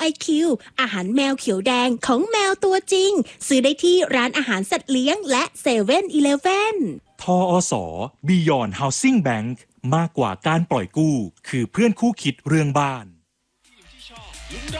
IQ อาหารแมวเขียวแดงของแมวตัวจริงซื้อได้ที่ร้านอาหารสัตว์เลี้ยงและ7-Eleven ทอส. Beyond Housing Bank มากกว่าการปล่อยกู้คือเพื่อนคู่คิดเรื่องบ้าน